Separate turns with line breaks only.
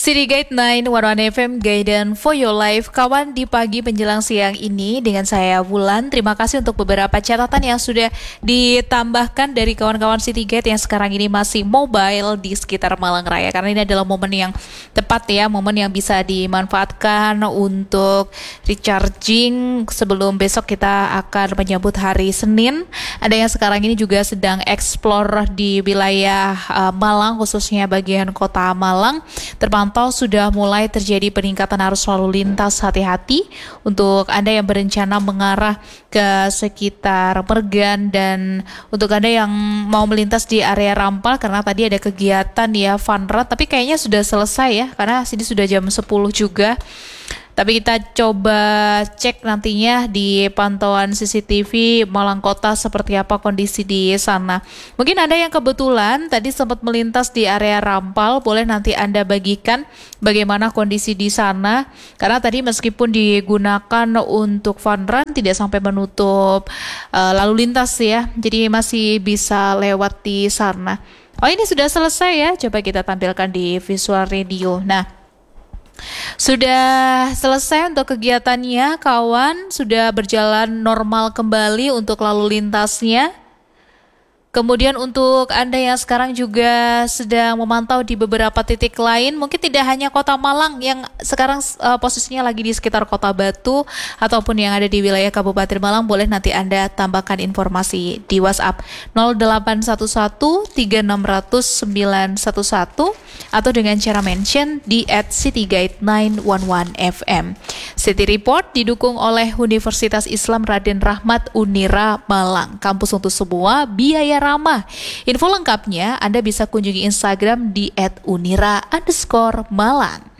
City Guide 911 FM Guidance for Your Life. Kawan, di pagi menjelang siang ini dengan saya Wulan. Terima kasih untuk beberapa catatan yang sudah ditambahkan dari kawan-kawan City Guide yang sekarang ini masih mobile di sekitar Malang Raya. Karena ini adalah momen yang tepat ya, momen yang bisa dimanfaatkan untuk recharging sebelum besok kita akan menyambut hari Senin. Ada yang sekarang ini juga sedang explore di wilayah Malang, khususnya bagian kota Malang. Terpantau sudah mulai terjadi peningkatan arus lalu lintas. Hati-hati untuk Anda yang berencana mengarah ke sekitar Mergan, dan untuk Anda yang mau melintas di area Rampal karena tadi ada kegiatan ya fun run, tapi kayaknya sudah selesai ya karena sini sudah jam 10 juga. Tapi kita coba cek nantinya di pantauan CCTV Malang Kota seperti apa kondisi di sana. Mungkin Anda yang kebetulan tadi sempat melintas di area Rampal, boleh nanti Anda bagikan bagaimana kondisi di sana. Karena tadi meskipun digunakan untuk fun run tidak sampai menutup lalu lintas ya. Jadi masih bisa lewat di sana. Oh, ini sudah selesai ya. Coba kita tampilkan di visual radio. Nah, sudah selesai untuk kegiatannya, kawan. Sudah berjalan normal kembali untuk lalu lintasnya. Kemudian untuk Anda yang sekarang juga sedang memantau di beberapa titik lain, mungkin tidak hanya kota Malang yang sekarang posisinya lagi di sekitar kota Batu, ataupun yang ada di wilayah Kabupaten Malang, boleh nanti Anda tambahkan informasi di WhatsApp 0811-3600-911 atau dengan cara mention di @cityguide911fm. City Report didukung oleh Universitas Islam Raden Rahmat Unira Malang, kampus untuk semua, biaya ramah. Info lengkapnya Anda bisa kunjungi Instagram di @unira_malang.